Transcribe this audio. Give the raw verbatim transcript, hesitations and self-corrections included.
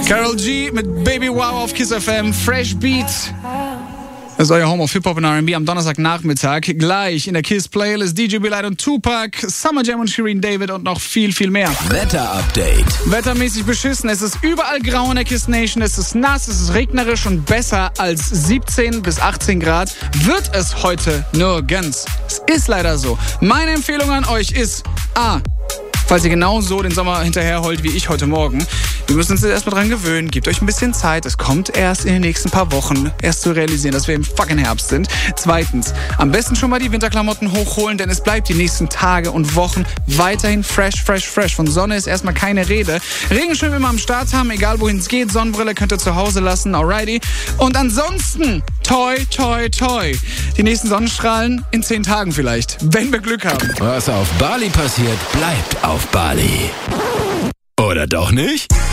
Karol G mit Baby Wow auf Kiss F M. Fresh Beat. Das ist euer Home of Hip-Hop und R and B am Donnerstagnachmittag. Gleich in der Kiss-Playlist D J Belight und Tupac, Summer Jam und Shirin David und noch viel, viel mehr. Wetter-Update. Wettermäßig beschissen. Es ist überall grau in der Kiss Nation. Es ist nass, es ist regnerisch und besser als siebzehn bis achtzehn Grad wird es heute nirgends. Es ist leider so. Meine Empfehlung an euch ist A. Falls ihr genauso den Sommer hinterher heult wie ich heute Morgen, wir müssen uns jetzt erstmal dran gewöhnen. Gebt euch ein bisschen Zeit. Es kommt erst in den nächsten paar Wochen, erst zu realisieren, dass wir im fucking Herbst sind. Zweitens, am besten schon mal die Winterklamotten hochholen, denn es bleibt die nächsten Tage und Wochen weiterhin fresh, fresh, fresh. Von Sonne ist erstmal keine Rede. Regenschirm immer am Start haben, egal wohin es geht. Sonnenbrille könnt ihr zu Hause lassen, alrighty. Und ansonsten, toi, toi, toi. Die nächsten Sonnenstrahlen in zehn Tagen vielleicht, wenn wir Glück haben. Was auf Bali passiert, bleibt auf Bali. Oder doch nicht?